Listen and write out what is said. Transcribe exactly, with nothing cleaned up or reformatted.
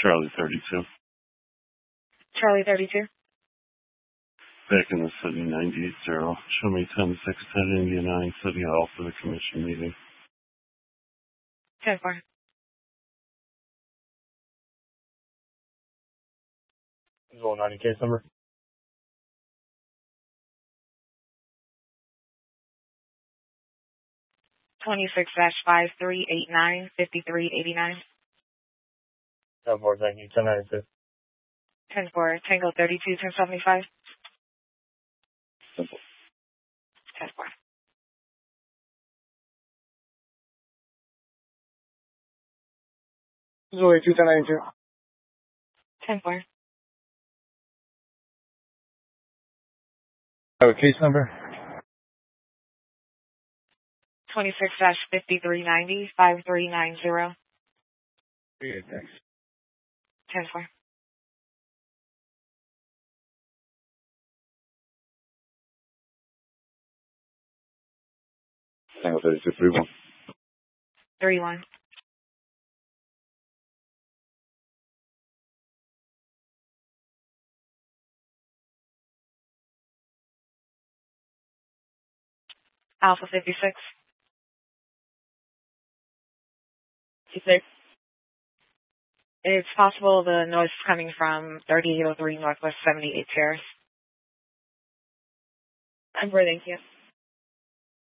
Charlie thirty-two. Charlie thirty-two. Back in the city, ninety-eight zero. Show me ten six ten India nine City Hall for the commission meeting. ten four. Visual ninety case number. twenty-six dash five three eight nine fifty-three eighty-nine. ten four, thank you. ten ninety-two. ten four, Tango thirty-two, ten seventy-five. Simple. ten four. Visual eighty-two, ten ninety-two. ten four. Have a case number? twenty-six dash fifty-three ninety five three nine zero. Okay, thanks. ten four. Tango thirty-two, three one. three one. Alpha fifty-six. fifty-six. It's possible the noise is coming from thirty-eight oh three Northwest seventy-eight Terrace. I'm ready, thank you.